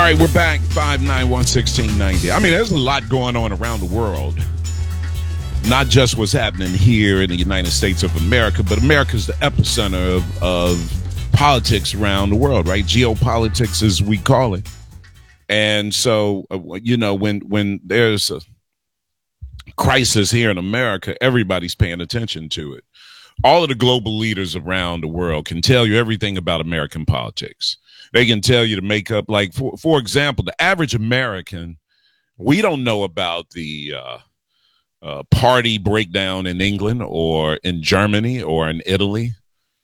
right, we're back. 591-1690. I mean, there's a lot going on around the world. Not just what's happening here in the United States of America, but America's the epicenter of politics around the world, right? Geopolitics, as we call it. And so, when there's a crisis here in America, everybody's paying attention to it. All of the global leaders around the world can tell you everything about American politics. They can tell you to make up, like, for example, the average American, we don't know about the party breakdown in England or in Germany or in Italy,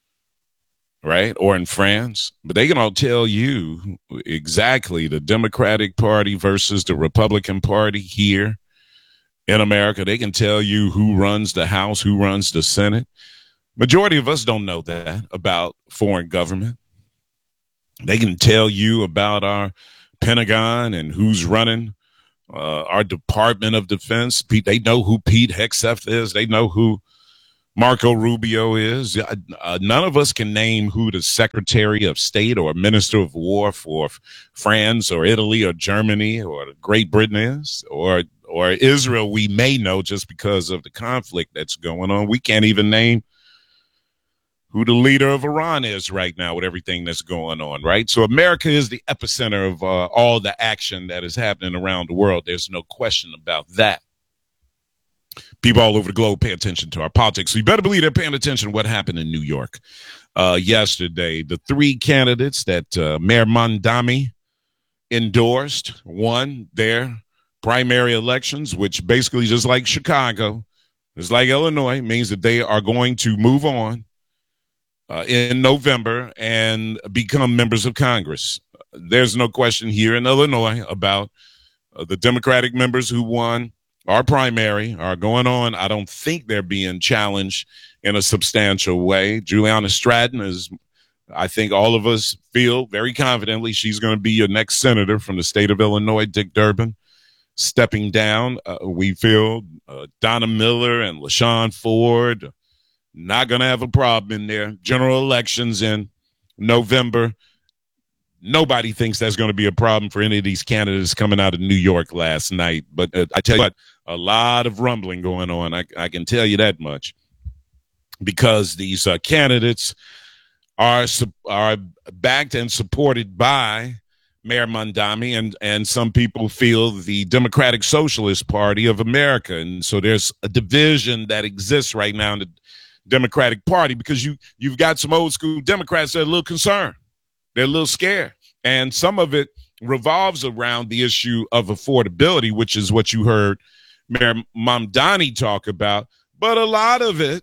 right? Or in France. But they can all tell you exactly the Democratic Party versus the Republican Party here in America. They can tell you who runs the House, who runs the Senate. Majority of us don't know that about foreign government. They can tell you about our Pentagon and who's running our Department of Defense. They know who Pete Hegseth is. They know who Marco Rubio is. None of us can name who the Secretary of State or Minister of War for France or Italy or Germany or Great Britain is, or Israel. We may know just because of the conflict that's going on. We can't even name who the leader of Iran is right now with everything that's going on, right? So America is the epicenter of all the action that is happening around the world. There's no question about that. People all over the globe pay attention to our politics. So you better believe they're paying attention to what happened in New York yesterday. The three candidates that Mayor Mamdani endorsed won their primary elections, which basically, just like Chicago, just like Illinois, means that they are going to move on in November and become members of Congress. There's no question here in Illinois about the Democratic members who won our primary are going on. I don't think they're being challenged in a substantial way. Juliana Stratton is, I think all of us feel very confidently she's going to be your next senator from the state of Illinois. Dick Durbin stepping down. We feel Donna Miller and LaShawn Ford not going to have a problem in their general elections in November. Nobody thinks that's going to be a problem for any of these candidates coming out of New York last night. But I tell you what, a lot of rumbling going on. I can tell you that much, because these candidates are backed and supported by Mayor Mamdani, and some people feel the Democratic Socialist Party of America. And so there's a division that exists right now in the Democratic Party, because you've got some old school Democrats that are a little concerned. They're a little scared. And some of it revolves around the issue of affordability, which is what you heard Mayor Mamdani talk about. But a lot of it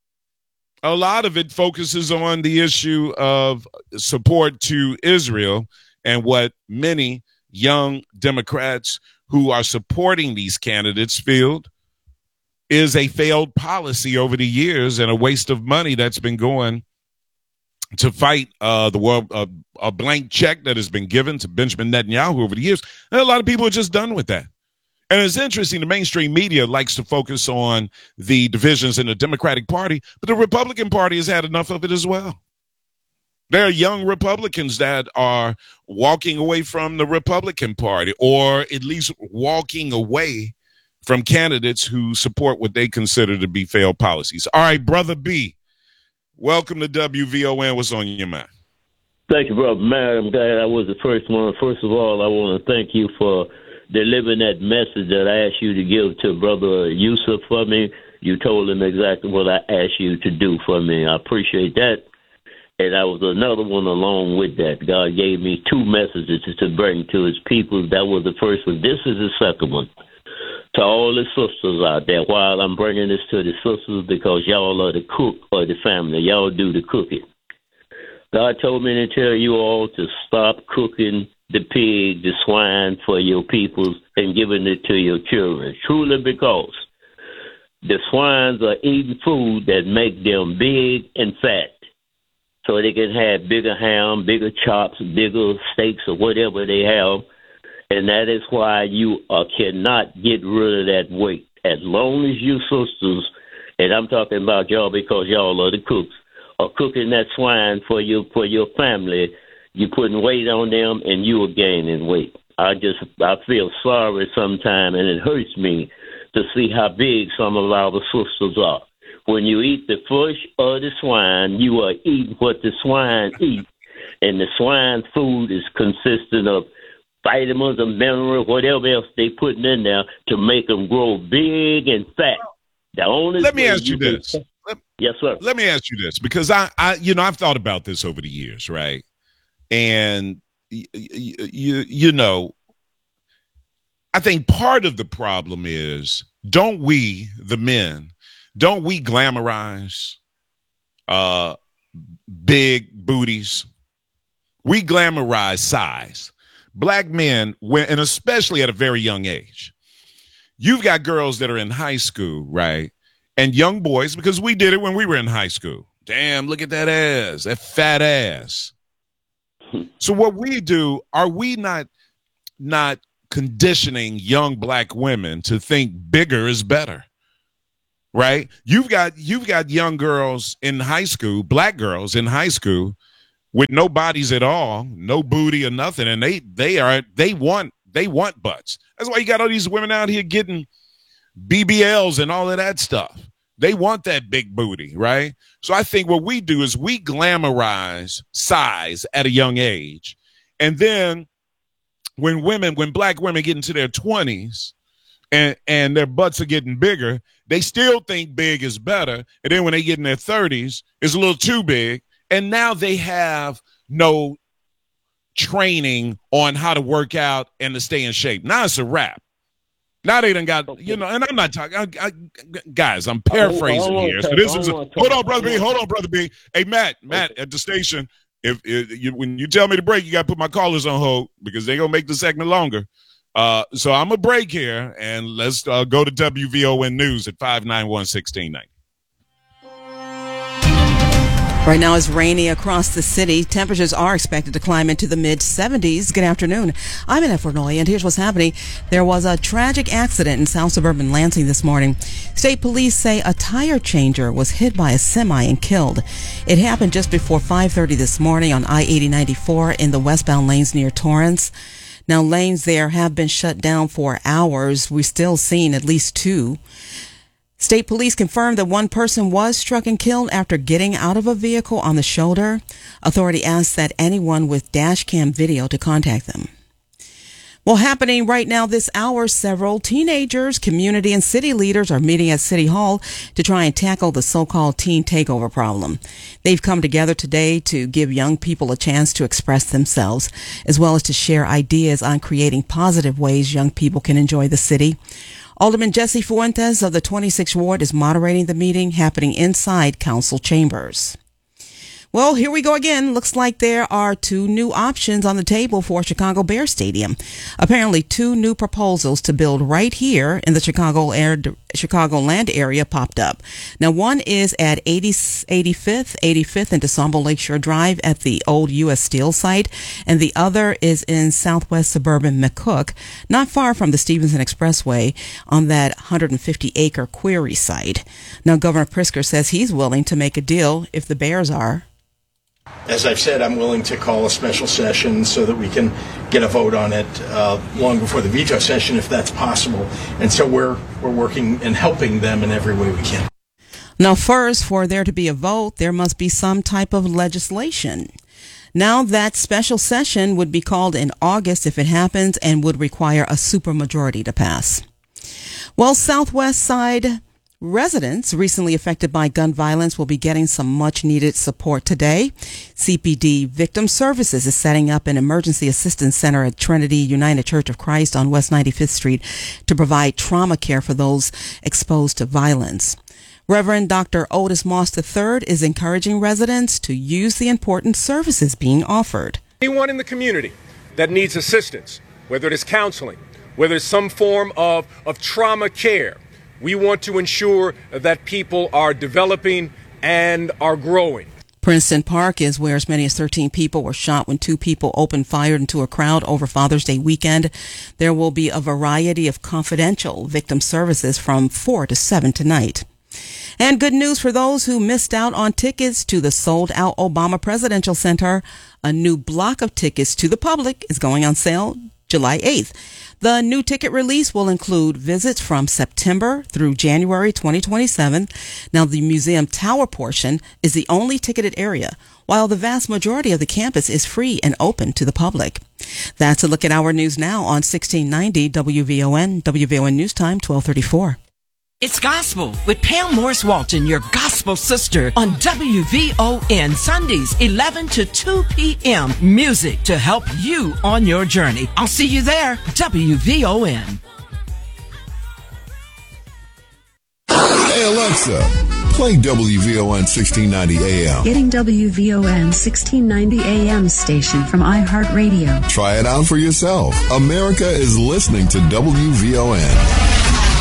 focuses on the issue of support to Israel, and what many young Democrats who are supporting these candidates feel is a failed policy over the years and a waste of money that's been going to fight the world, a blank check that has been given to Benjamin Netanyahu over the years. And a lot of people are just done with that. And it's interesting, the mainstream media likes to focus on the divisions in the Democratic Party, but the Republican Party has had enough of it as well. There are young Republicans that are walking away from the Republican Party, or at least walking away from candidates who support what they consider to be failed policies. All right, Brother B, welcome to WVON. What's on your mind? Thank you, brother. Man, I'm glad I was the first one. First of all, I want to thank you for delivering that message that I asked you to give to Brother Yusuf for me. You told him exactly what I asked you to do for me. I appreciate that. And I was another one along with that. God gave me two messages to bring to his people. That was the first one. This is the second one. To all the sisters out there, while I'm bringing this to the sisters, because y'all are the cook of the family. Y'all do the cooking. God told me to tell you all to stop cooking the pig, the swine for your peoples and giving it to your children. Truly, because the swines are eating food that make them big and fat, so they can have bigger ham, bigger chops, bigger steaks, or whatever they have. And that is why you cannot get rid of that weight. As long as you sisters, and I'm talking about y'all because y'all are the cooks, are cooking that swine for your family, you putting weight on them, and you are gaining weight. I feel sorry sometimes, and it hurts me to see how big some of our sisters are. When you eat the flesh of the swine, you are eating what the swine eat, and the swine food is consistent of vitamins and minerals, whatever else they putting in there to make them grow big and fat. Let me ask you this. Yes, sir. Let me ask you this, because I've thought about this over the years, right? And I think part of the problem is, don't we, the men, don't we glamorize big booties? We glamorize size. Black men, and especially at a very young age. You've got girls that are in high school, right? And young boys, because we did it when we were in high school. Damn, look at that ass, that fat ass. So what we do, are we not conditioning young black women to think bigger is better? Right? You've got young girls in high school, black girls in high school, with no bodies at all, no booty or nothing, and they want butts. That's why you got all these women out here getting BBLs and all of that stuff. They want that big booty, right? So I think what we do is we glamorize size at a young age, and then when black women get into their 20s and their butts are getting bigger, they still think big is better, and then when they get in their 30s, it's a little too big. And now they have no training on how to work out and to stay in shape. Now it's a wrap. Now they done got, and I'm not talking, guys, I'm paraphrasing here. So this is, hold on, Brother B. Hey, Matt, at the station, when you tell me to break, you got to put my callers on hold because they're going to make the segment longer. So I'm going to break here, and let's go to WVON News at 591-1690. Right now it's rainy across the city. Temperatures are expected to climb into the mid-70s. Good afternoon. I'm Annette Fornoy, and here's what's happening. There was a tragic accident in South Suburban Lansing this morning. State police say a tire changer was hit by a semi and killed. It happened just before 5:30 this morning on I-80-94 in the westbound lanes near Torrance. Now, lanes there have been shut down for hours. We're still seeing at least two. State police confirmed that one person was struck and killed after getting out of a vehicle on the shoulder. Authority asked that anyone with dash cam video to contact them. Well, happening right now this hour, several teenagers, community and city leaders are meeting at City Hall to try and tackle the so-called teen takeover problem. They've come together today to give young people a chance to express themselves, as well as to share ideas on creating positive ways young people can enjoy the city. Alderman Jesse Fuentes of the 26th Ward is moderating the meeting happening inside council chambers. Well, here we go again. Looks like there are two new options on the table for Chicago Bears Stadium. Apparently, two new proposals to build right here in the Chicagoland area popped up. Now, one is at 85th and DeSombo Lakeshore Drive at the old U.S. Steel site, and the other is in southwest suburban McCook, not far from the Stevenson Expressway on that 150-acre quarry site. Now, Governor Pritzker says he's willing to make a deal if the Bears are. As I've said, I'm willing to call a special session so that we can get a vote on it long before the veto session, if that's possible. And so we're working and helping them in every way we can. Now, first, for there to be a vote, there must be some type of legislation. Now, that special session would be called in August if it happens and would require a supermajority to pass. Well, Southwest Side residents recently affected by gun violence will be getting some much-needed support today. CPD Victim Services is setting up an emergency assistance center at Trinity United Church of Christ on West 95th Street to provide trauma care for those exposed to violence. Reverend Dr. Otis Moss III is encouraging residents to use the important services being offered. Anyone in the community that needs assistance, whether it is counseling, whether it's some form of trauma care, we want to ensure that people are developing and are growing. Princeton Park is where as many as 13 people were shot when two people opened fire into a crowd over Father's Day weekend. There will be a variety of confidential victim services from 4 to 7 tonight. And good news for those who missed out on tickets to the sold-out Obama Presidential Center. A new block of tickets to the public is going on sale July 8th. The new ticket release will include visits from September through January 2027. Now, the museum tower portion is the only ticketed area, while the vast majority of the campus is free and open to the public. That's a look at our news now on 1690 WVON. WVON News Time, 1234. It's Gospel with Pam Morris Walton, your gospel sister, on WVON Sundays, 11 to 2 p.m. Music to help you on your journey. I'll see you there. WVON. Hey, Alexa, play WVON 1690 AM. Getting WVON 1690 AM station from iHeartRadio. Try it out for yourself. America is listening to WVON.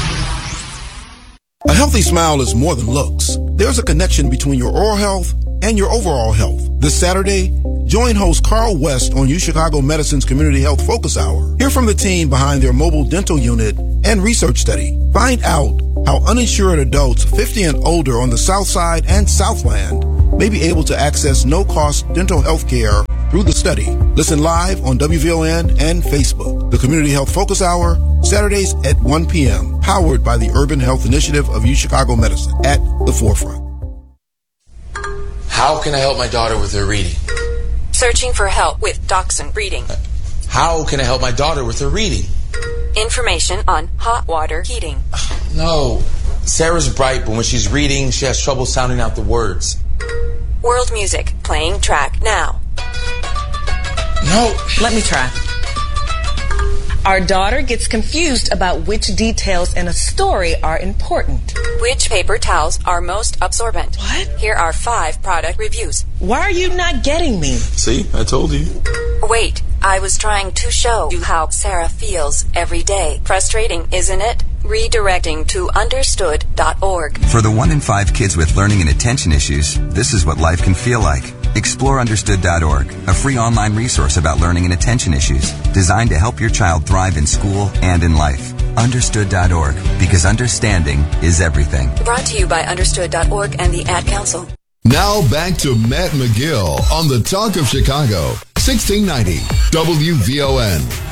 A healthy smile is more than looks. There's a connection between your oral health and your overall health. This Saturday, join host Carl West on UChicago Medicine's Community Health Focus Hour. Hear from the team behind their mobile dental unit and research study. Find out how uninsured adults 50 and older on the South Side and Southland may be able to access no-cost dental health care through the study. Listen live on WVON and Facebook. The Community Health Focus Hour, Saturdays at 1 p.m., powered by the Urban Health Initiative of UChicago Medicine at the forefront. How can I help my daughter with her reading? Searching for help with Dachshund Reading. How can I help my daughter with her reading? Information on hot water heating. No. Sarah's bright, but when she's reading, she has trouble sounding out the words. World music, playing track now. No. Let me try. Our daughter gets confused about which details in a story are important. Which paper towels are most absorbent? What? Here are 5 product reviews. Why are you not getting me? See, I told you. Wait, I was trying to show you how Sarah feels every day. Frustrating, isn't it? Redirecting to understood.org. For the 1 in 5 kids with learning and attention issues, this is what life can feel like. Explore understood.org, a free online resource about learning and attention issues, designed to help your child thrive in school and in life. Understood.org, because understanding is everything. Brought to you by understood.org and the Ad Council. Now back to Matt McGill on the Talk of Chicago, 1690 WVON.